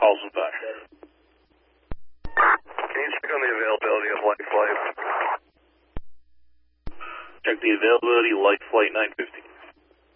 calls us back. Can you check on the availability of light flight? Check the availability, light flight 950.